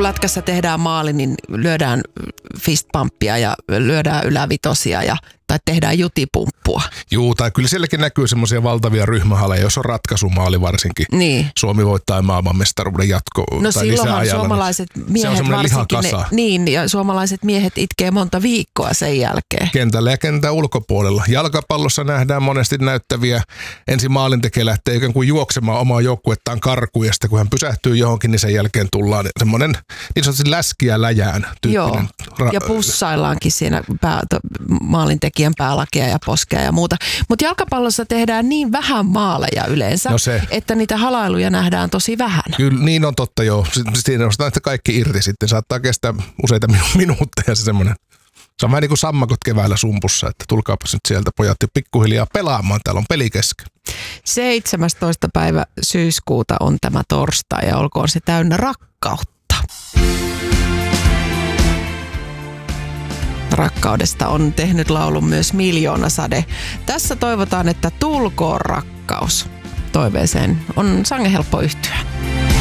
kun lätkässä tehdään maali, niin lyödään fistpumppia ja lyödään ylävitosia tai tehdään jutipumppua. Juu, tai kyllä sielläkin näkyy semmoisia valtavia ryhmähaleja, jos on ratkaisumaali varsinkin. Niin. Suomi voittaa maailmanmestaruuden jatko. No silloinhan suomalaiset miehet varsinkin, ja suomalaiset miehet itkee monta viikkoa sen jälkeen. Kentällä ja kentän ulkopuolella. Jalkapallossa nähdään monesti näyttäviä. Ensin maalintekijä lähtee ikään kuin juoksemaan omaa joukkuettaan karkuun, ja sitten kun hän pysähtyy johonkin, niin sen jälkeen tullaan semmoinen niin sanotusti läskiä läjään tyyppinen. Joo, ja pussaillaankin siinä maalintekijän päälakia ja poskea ja muuta. Mutta jalkapallossa tehdään niin vähän maaleja yleensä, että niitä halailuja nähdään tosi vähän. Kyllä, niin on totta joo. Siinä nostaa että kaikki irti sitten. Saattaa kestää useita minuutteja se semmoinen. Se on vähän niin kuin sammakot keväällä sumpussa, että tulkaapas nyt sieltä pojat jo pikkuhiljaa pelaamaan. Täällä on peli kesken. 17. päivä syyskuuta on tämä torstai ja olkoon se täynnä rakkautta. Rakkaudesta on tehnyt laulun myös Miljoonasade. Tässä toivotaan, että tulkoon rakkaus. Toiveeseen on sangen helppo yhtyä.